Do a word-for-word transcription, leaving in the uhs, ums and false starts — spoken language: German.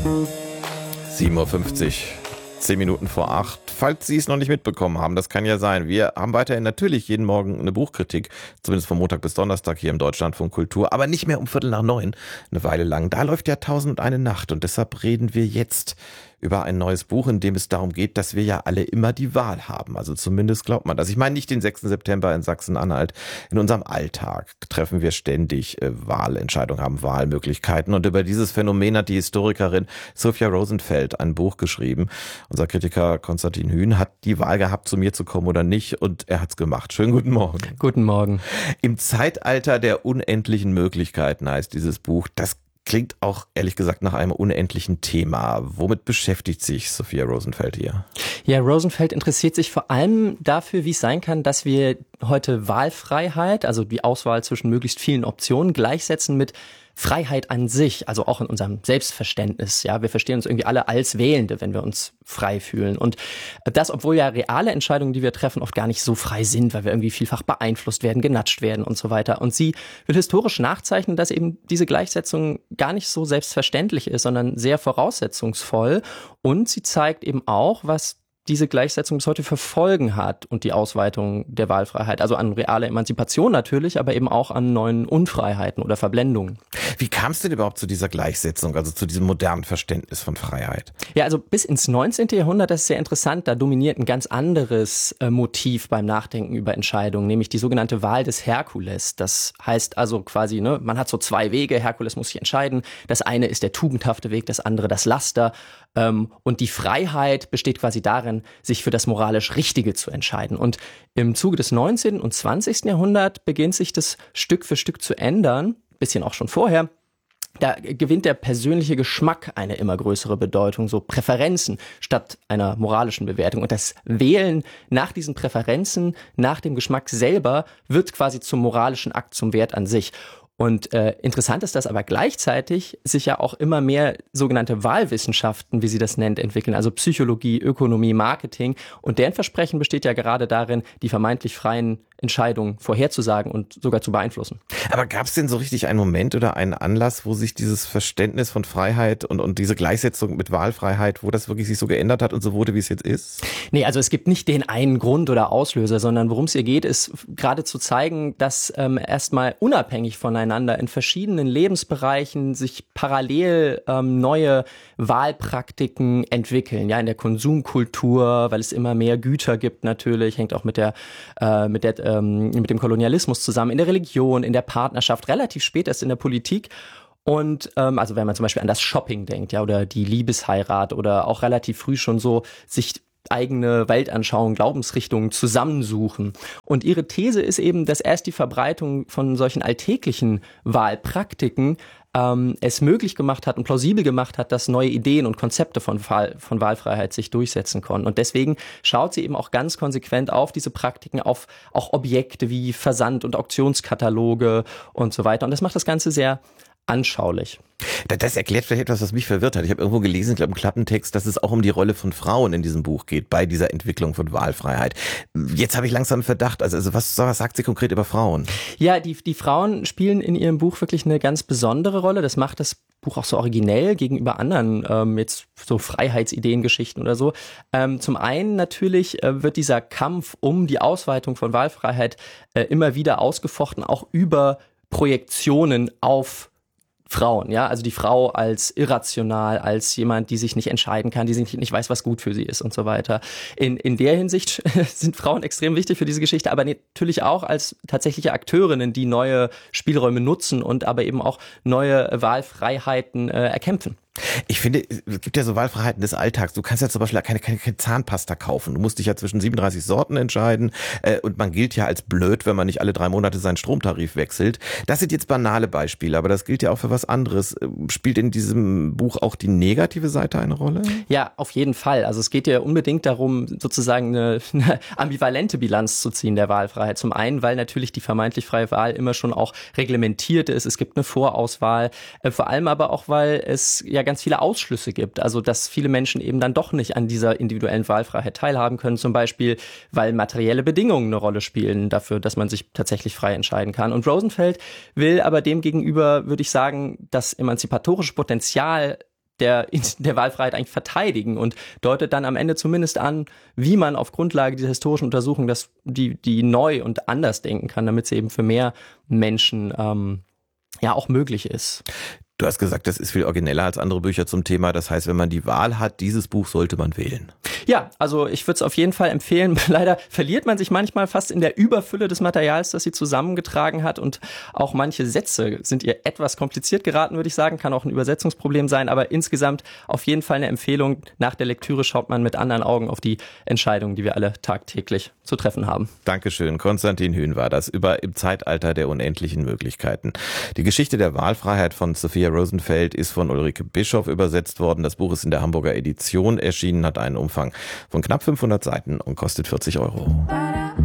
sieben Uhr fünfzig, zehn Minuten vor acht. Falls Sie es noch nicht mitbekommen haben, das kann ja sein. Wir haben weiterhin natürlich jeden Morgen eine Buchkritik, zumindest von Montag bis Donnerstag hier im Deutschlandfunk Kultur, aber nicht mehr um Viertel nach neun, eine Weile lang. Da läuft ja Tausend und eine Nacht und deshalb reden wir jetzt über ein neues Buch, in dem es darum geht, dass wir ja alle immer die Wahl haben. Also zumindest glaubt man das. Ich meine nicht den sechsten September in Sachsen-Anhalt. In unserem Alltag treffen wir ständig äh, Wahlentscheidungen, haben Wahlmöglichkeiten. Und über dieses Phänomen hat die Historikerin Sophia Rosenfeld ein Buch geschrieben. Unser Kritiker Konstantin Hühn hat die Wahl gehabt, zu mir zu kommen oder nicht. Und er hat's gemacht. Schönen guten Morgen. Guten Morgen. Im Zeitalter der unendlichen Möglichkeiten heißt dieses Buch. Das klingt auch, ehrlich gesagt, nach einem unendlichen Thema. Womit beschäftigt sich Sophia Rosenfeld hier? Ja, Rosenfeld interessiert sich vor allem dafür, wie es sein kann, dass wir heute Wahlfreiheit, also die Auswahl zwischen möglichst vielen Optionen, gleichsetzen mit Freiheit an sich, also auch in unserem Selbstverständnis. Ja, wir verstehen uns irgendwie alle als Wählende, wenn wir uns frei fühlen. Und das, obwohl ja reale Entscheidungen, die wir treffen, oft gar nicht so frei sind, weil wir irgendwie vielfach beeinflusst werden, genatscht werden und so weiter. Und sie will historisch nachzeichnen, dass eben diese Gleichsetzung gar nicht so selbstverständlich ist, sondern sehr voraussetzungsvoll. Und sie zeigt eben auch, was diese Gleichsetzung bis heute für Folgen hat und die Ausweitung der Wahlfreiheit. Also an reale Emanzipation natürlich, aber eben auch an neuen Unfreiheiten oder Verblendungen. Wie kam es denn überhaupt zu dieser Gleichsetzung, also zu diesem modernen Verständnis von Freiheit? Ja, also bis ins neunzehnten Jahrhundert, das ist sehr interessant, da dominiert ein ganz anderes äh, Motiv beim Nachdenken über Entscheidungen, nämlich die sogenannte Wahl des Herkules. Das heißt also quasi, ne, man hat so zwei Wege, Herkules muss sich entscheiden. Das eine ist der tugendhafte Weg, das andere das Laster. Ähm, und die Freiheit besteht quasi darin, sich für das moralisch Richtige zu entscheiden. Und im Zuge des neunzehnten und zwanzigsten Jahrhunderts beginnt sich das Stück für Stück zu ändern, bisschen auch schon vorher. Da gewinnt der persönliche Geschmack eine immer größere Bedeutung, so Präferenzen statt einer moralischen Bewertung. Und das Wählen nach diesen Präferenzen, nach dem Geschmack selber, wird quasi zum moralischen Akt, zum Wert an sich. Und äh, interessant ist, dass aber gleichzeitig sich ja auch immer mehr sogenannte Wahlwissenschaften, wie sie das nennt, entwickeln, also Psychologie, Ökonomie, Marketing. Und deren Versprechen besteht ja gerade darin, die vermeintlich freien Entscheidungen vorherzusagen und sogar zu beeinflussen. Aber gab es denn so richtig einen Moment oder einen Anlass, wo sich dieses Verständnis von Freiheit und, und diese Gleichsetzung mit Wahlfreiheit, wo das wirklich sich so geändert hat und so wurde, wie es jetzt ist? Nee, also es gibt nicht den einen Grund oder Auslöser, sondern worum es hier geht, ist gerade zu zeigen, dass ähm, erstmal unabhängig voneinander in verschiedenen Lebensbereichen sich parallel ähm, neue Wahlpraktiken entwickeln. Ja, in der Konsumkultur, weil es immer mehr Güter gibt natürlich, hängt auch mit der äh, mit der mit dem Kolonialismus zusammen, in der Religion, in der Partnerschaft, relativ spät erst in der Politik. Und ähm, also wenn man zum Beispiel an das Shopping denkt, ja, oder die Liebesheirat oder auch relativ früh schon so sich eigene Weltanschauungen, Glaubensrichtungen zusammensuchen. Und ihre These ist eben, dass erst die Verbreitung von solchen alltäglichen Wahlpraktiken ähm, es möglich gemacht hat und plausibel gemacht hat, dass neue Ideen und Konzepte von, Wahl, von Wahlfreiheit sich durchsetzen konnten. Und deswegen schaut sie eben auch ganz konsequent auf diese Praktiken, auf auch Objekte wie Versand- und Auktionskataloge und so weiter. Und das macht das Ganze sehr anschaulich. Das erklärt vielleicht etwas, was mich verwirrt hat. Ich habe irgendwo gelesen, ich glaube im Klappentext, dass es auch um die Rolle von Frauen in diesem Buch geht, bei dieser Entwicklung von Wahlfreiheit. Jetzt habe ich langsam einen Verdacht. Also, also was, was sagt sie konkret über Frauen? Ja, die, die Frauen spielen in ihrem Buch wirklich eine ganz besondere Rolle. Das macht das Buch auch so originell gegenüber anderen, ähm, jetzt so Freiheitsideengeschichten oder so. Ähm, zum einen natürlich äh, wird dieser Kampf um die Ausweitung von Wahlfreiheit äh, immer wieder ausgefochten, auch über Projektionen auf Frauen, ja, also die Frau als irrational, als jemand, die sich nicht entscheiden kann, die sich nicht weiß, was gut für sie ist und so weiter. In, in der Hinsicht sind Frauen extrem wichtig für diese Geschichte, aber natürlich auch als tatsächliche Akteurinnen, die neue Spielräume nutzen und aber eben auch neue Wahlfreiheiten äh, erkämpfen. Ich finde, es gibt ja so Wahlfreiheiten des Alltags. Du kannst ja zum Beispiel keine, keine, keine Zahnpasta kaufen. Du musst dich ja zwischen siebenunddreißig Sorten entscheiden. Äh, und man gilt ja als blöd, wenn man nicht alle drei Monate seinen Stromtarif wechselt. Das sind jetzt banale Beispiele, aber das gilt ja auch für was anderes. Spielt in diesem Buch auch die negative Seite eine Rolle? Ja, auf jeden Fall. Also es geht ja unbedingt darum, sozusagen eine, eine ambivalente Bilanz zu ziehen der Wahlfreiheit. Zum einen, weil natürlich die vermeintlich freie Wahl immer schon auch reglementiert ist. Es gibt eine Vorauswahl. Äh, vor allem aber auch, weil es ja ganz viele Ausschlüsse gibt. Also dass viele Menschen eben dann doch nicht an dieser individuellen Wahlfreiheit teilhaben können, zum Beispiel, weil materielle Bedingungen eine Rolle spielen dafür, dass man sich tatsächlich frei entscheiden kann. Und Rosenfeld will aber demgegenüber, würde ich sagen, das emanzipatorische Potenzial der, der Wahlfreiheit eigentlich verteidigen und deutet dann am Ende zumindest an, wie man auf Grundlage dieser historischen Untersuchung das, die, die neu und anders denken kann, damit sie eben für mehr Menschen ähm, ja auch möglich ist. Du hast gesagt, das ist viel origineller als andere Bücher zum Thema. Das heißt, wenn man die Wahl hat, dieses Buch sollte man wählen. Ja, also ich würde es auf jeden Fall empfehlen. Leider verliert man sich manchmal fast in der Überfülle des Materials, das sie zusammengetragen hat. Und auch manche Sätze sind ihr etwas kompliziert geraten, würde ich sagen. Kann auch ein Übersetzungsproblem sein. Aber insgesamt auf jeden Fall eine Empfehlung. Nach der Lektüre schaut man mit anderen Augen auf die Entscheidungen, die wir alle tagtäglich zu treffen haben. Dankeschön. Konstantin Hühn war das über Im Zeitalter der unendlichen Möglichkeiten. Die Geschichte der Wahlfreiheit von Sophia Rosenfeld ist von Ulrike Bischoff übersetzt worden. Das Buch ist in der Hamburger Edition erschienen, hat einen Umfang von knapp fünfhundert Seiten und kostet vierzig Euro.